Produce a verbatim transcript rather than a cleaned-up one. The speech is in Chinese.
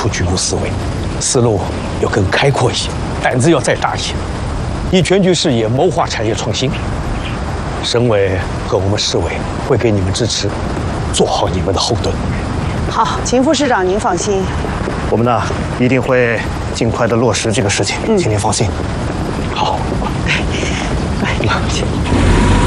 出局部思维，思路要更开阔一些，胆子要再大一些，以全局视野谋划产业创新。省委和我们市委会给你们支持，做好你们的后盾。 好，秦副市长您放心， 我们呢一定会尽快的落实这个事情，请您放心。 好， 来，请。